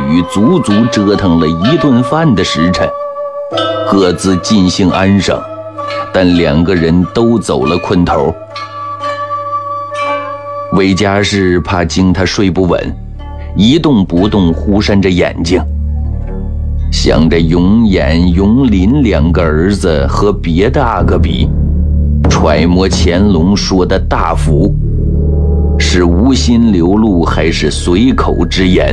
雨足足折腾了1顿饭的时辰，各自尽兴安生，但2个人都走了困头。魏家士怕惊他睡不稳，一动不动忽闪着眼睛，想着永衍、永林2个儿子和别的阿哥比，揣摩乾隆说的大福是无心流露还是随口之言。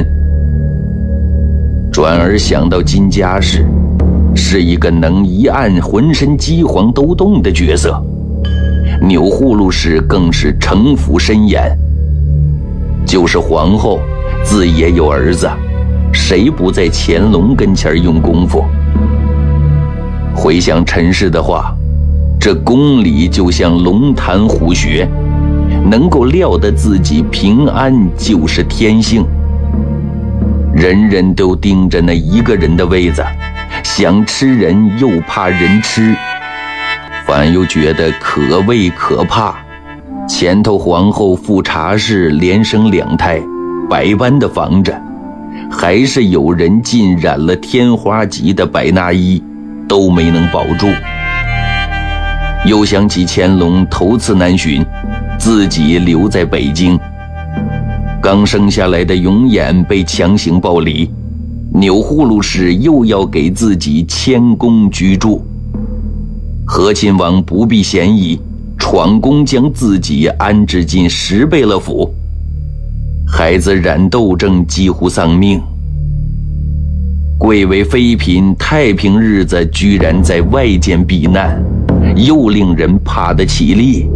转而想到金家士是一个能一按浑身饥黄都动的角色，钮祜禄氏更是城府深严，就是皇后自也有儿子，谁不在乾隆跟前用功夫？回想陈氏的话，这宫里就像龙潭虎穴，能够料得自己平安就是天幸。人人都盯着那一个人的位子，想吃人又怕人吃，反又觉得可畏可怕。前头皇后富察氏连生2胎，百般的防着，还是有人浸染了天花级的百纳伊，都没能保住。又想起乾隆头次南巡，自己留在北京，刚生下来的永衍被强行抱离，钮祜禄氏又要给自己迁宫居住。和亲王不避嫌疑，闯宫将自己安置进10贝勒府，孩子染痘症几乎丧命。贵为妃嫔，太平日子居然在外间避难，又令人怕得起立。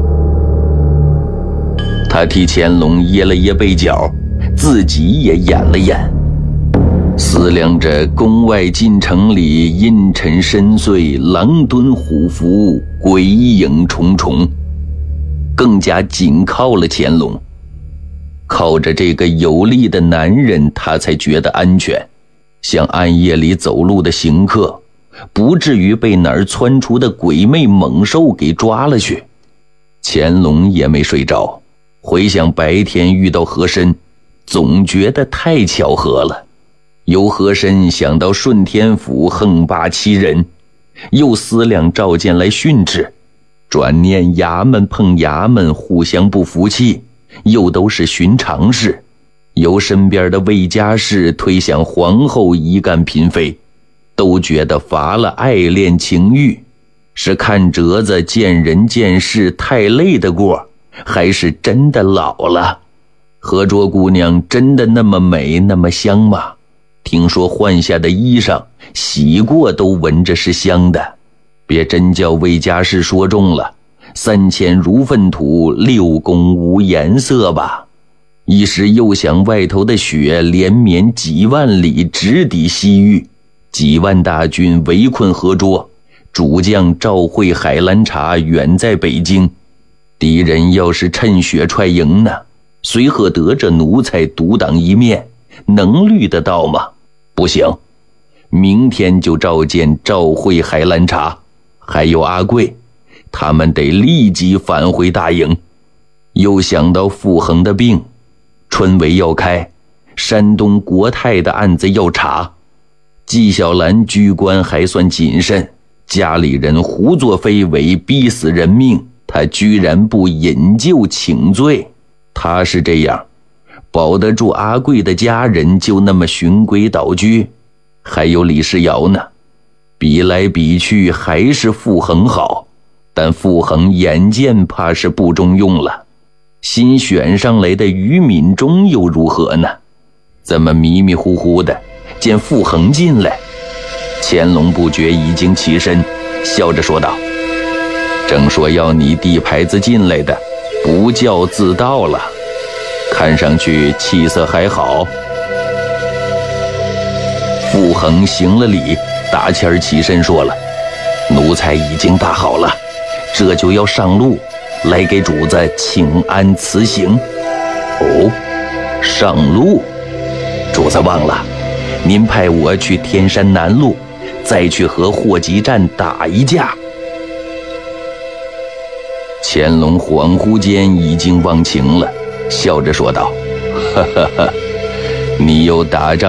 他替乾隆掖了掖被角，自己也掩了掩，思量着宫外进城里阴沉深邃，狼蹲虎伏，鬼影重重，更加紧靠了乾隆。靠着这个有力的男人，他才觉得安全，像暗夜里走路的行客，不至于被哪儿窜出的鬼魅猛兽给抓了去。乾隆也没睡着，回想白天遇到和珅，总觉得太巧合了。由和珅想到顺天府横霸欺人，又思量召见来训斥，转念衙门碰衙门互相不服气，又都是寻常事。由身边的魏家士推想皇后一干嫔妃，都觉得乏了爱恋情欲，是看折子见人见事太累的过，还是真的老了？和卓姑娘真的那么美那么香吗？听说换下的衣裳洗过都闻着是香的，别真叫魏家士说中了3000如粪土，6宫无颜色吧。一时又想外头的雪连绵几万里，直抵西域，几万大军围困河卓，主将赵惠、海兰察远在北京，敌人要是趁雪踹营呢，随和得这奴才独当一面，能虑得到吗？不行，明天就召见赵惠、海兰察，还有阿贵，他们得立即返回大营。又想到傅恒的病，春闱要开，山东国泰的案子要查，纪晓岚居官还算谨慎，家里人胡作非为，逼死人命，他居然不引咎请罪。他是这样，保得住阿贵的家人就那么循规蹈矩。还有李世尧呢，比来比去还是傅恒好，但傅恒眼见怕是不中用了。新选上来的于敏中又如何呢？怎么迷迷糊糊的见傅恒进来？乾隆不觉已经起身，笑着说道：正说要你递牌子进来的，不叫自到了，看上去气色还好。傅恒行了礼，大谦儿起身说了：奴才已经大好了，这就要上路，来给主子请安辞行。哦，上路？主子忘了，您派我去天山南路，再去和霍集战打一架。乾隆恍惚间已经忘情了，笑着说道：哈哈哈，你有打仗